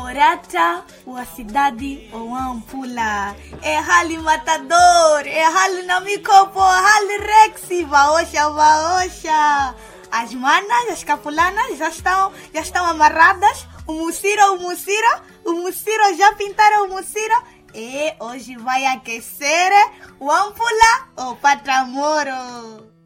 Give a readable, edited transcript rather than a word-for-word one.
Orata, a cidade, o Ampula. É Hali Matador, é Hali Namikopo, Hali Rexi, vaoxa. As manas, as capulanas já estão amarradas. O Muciro já pintaram o Muciro. E hoje vai aquecer o Ampula, o Patramoro.